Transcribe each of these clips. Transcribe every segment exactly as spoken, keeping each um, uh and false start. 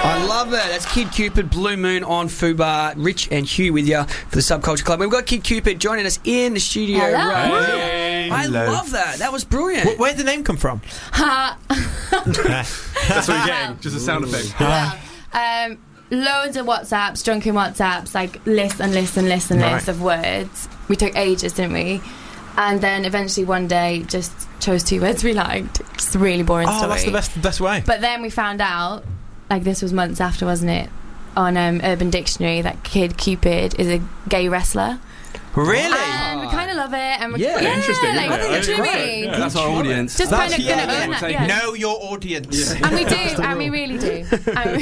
I love it. That's Kid Cupid, Blue Moon on Fubar. Rich and Hugh with you for the Subculture Club. We've got Kid Cupid joining us in the studio. Hello. Right. Hey. I Hello. love that. That was brilliant. Where did the name come from? Ha. That's what you're getting. Just a sound effect. um, loads of WhatsApps, drunken WhatsApps, like list and list and list and Right. list of words. We took ages, didn't we? And then eventually one day just chose two words we liked. It's a really boring Oh, story. that's the best, best way. But then we found out, like this was months after, wasn't it? On um, Urban Dictionary, that Kid Cupid is a gay wrestler. Really? And we kind of love it. And we're, Yeah, yeah, interesting, Like, isn't it? do you know what I Great. mean? Yeah, that's our audience. Just That's- kind of yeah, gonna yeah, own we'll that. take Yeah. Know your audience. And we do, and we really do. And we-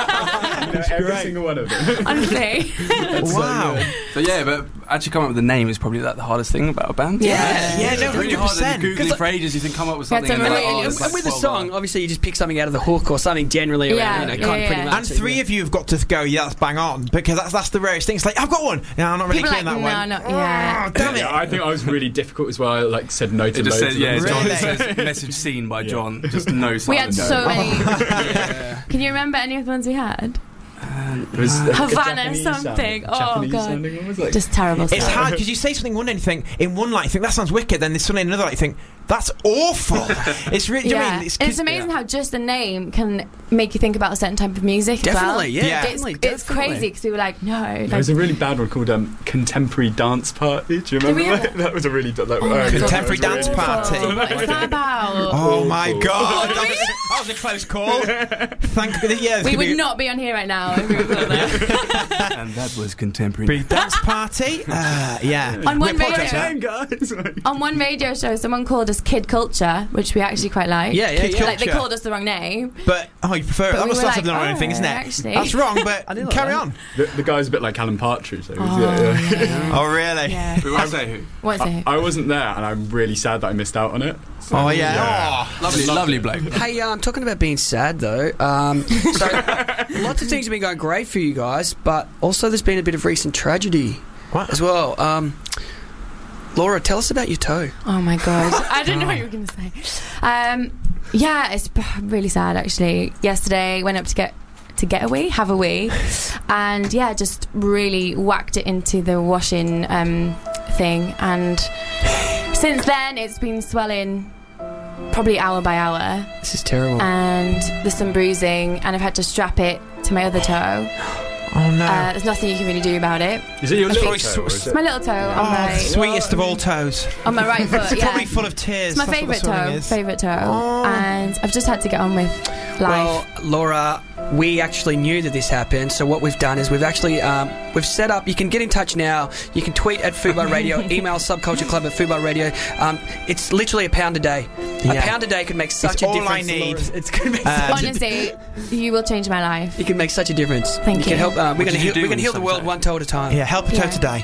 Every great. single one of them. Honestly. Wow. But yeah, but actually coming up with a name is probably like the hardest thing about a band. Yeah. Yeah, no, It's really one hundred hard. percent. You're Googling for ages, you think come up with That's something. a And, really- then, oh, And it's like with the twelve song, bars. obviously you just pick something out of the hook or something generally around, Yeah, you know, yeah, kind of yeah. pretty much. And three of you have got to go, yeah, that's bang on. Because that's that's the rarest thing. It's like, I've got one. No, I'm not really People are clear like, that no, one. not yet. Oh, damn it. Yeah, I think I was really difficult as well. I like said no to It just loads says, yeah, of them. John Really? says message seen by John. Just no We had silence. so many. Yeah. Can you remember any of the ones we had? It was like a Havana Japanese something. sounding- Oh, Japanese God. sounding one was like. Just terrible It's stuff. hard because you say something one day and you think, in one light, you think that sounds wicked, then there's suddenly another light, you think, that's awful. It's really, do you know what I Yeah. mean? It's, it's amazing how just a name can make you think about a certain type of music Definitely, as well. yeah, Yeah. It's, definitely, it's definitely. crazy because we were like, no. There Like, was a really bad one called um, Contemporary Dance Party. Do you remember we have that? That was a really like, Oh my uh, God. Contemporary that was Dance really- Party. What's that about? Oh my god, Oh, that, was, that was a close call. Thank you. Yeah, this we could would be not be on here right now if we were doing that. And that was contemporary. a dance party. Uh, yeah. On We one apologise for radio, that. guys. on one radio show, someone called us Kid Culture, which we actually quite like. Yeah, yeah, Kid yeah. Like they Culture. called us the wrong name. But oh, you prefer it? But That we must were not have like, done oh, anything, isn't it? actually. That's wrong, but I didn't like carry that. on. The, the guy's a bit like Alan Partridge. So he was, Oh, yeah, yeah. yeah. Oh really? Yeah. We won't say who. What's I, it? I wasn't there, and I'm really sad that I missed out on it. So, Oh yeah. Oh. Lovely, lovely bloke. Hey, um, talking about being sad though, um, so lots of things have been going great for you guys, but also there's been a bit of recent tragedy What? as well. Um, Laura, tell us about your toe. Oh my god! I didn't know what you were going to say. Um, yeah, it's p- really sad actually. Yesterday, went up to get to get a wee, have a wee, and yeah, just really whacked it into the washing um, thing, and since then it's been swelling probably hour by hour, This is terrible. and there's some bruising, and I've had to strap it to my other toe. Oh no. Uh, there's nothing you can really do about it. Is it your I little think- toe? Or is It's it? my little toe on Oh, my sweetest of all toes. on my right foot. It's yeah. probably full of tears. It's my That's what the favourite swelling toe, is. favourite toe, Oh. and I've just had to get on with life. Well, Laura, we actually knew that this happened, so what we've done is we've actually um, we've set up. You can get in touch now. You can tweet at Fubar Radio, email Subculture Club at Fubar Radio. Um, it's literally a pound a day. A Yeah. pound a day could make such It's a all difference. I to need. Laura's- It's going to make Uh, such a Honestly, you will change my life. It can make such a difference. Thank you. Can you. help. Uh, we're What going to did you heal. do We're going when to you heal the world started one toe at a time. Yeah, help a toe Yeah. today.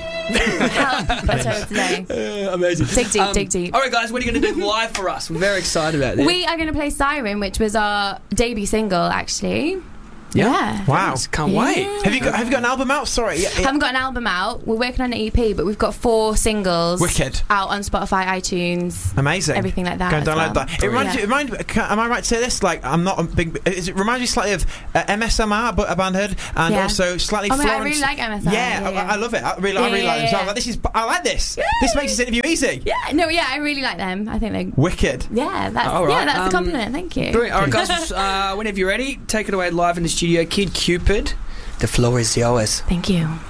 Help my toe today. Uh, amazing. Dig deep, Um, dig deep. All right, guys, what are you going to do live for us? We're very excited about this. We are going to play Siren, which was our debut single, actually. Yeah. Yeah. Wow. Can't Yeah. wait. Have you got Have you got an album out? Sorry. Yeah, yeah. Haven't got an album out. We're working on an E P, but we've got four singles Wicked. out on Spotify, iTunes, Amazing. everything like that. Go and as download well. that. It reminds Yeah. you. It remind, can, am I right to say this? Like, I'm not a big. Is it reminds me slightly of uh, M S M R, but a band heard, and Yeah. also slightly Oh my God, I Florence. really like M S M R, Yeah, yeah, I, yeah. I love it. I really, I Yeah, really yeah, like them. So yeah. I'm like, this is. I like this. This makes this interview easy. Yeah, no, yeah, I really like them. I think they. Wicked. Yeah, that's All right, yeah, that's um, a compliment. Thank you. Brilliant. All right, guys, uh, whenever you're ready, take it away live in the studio. Kid Cupid, the floor is yours. Thank you.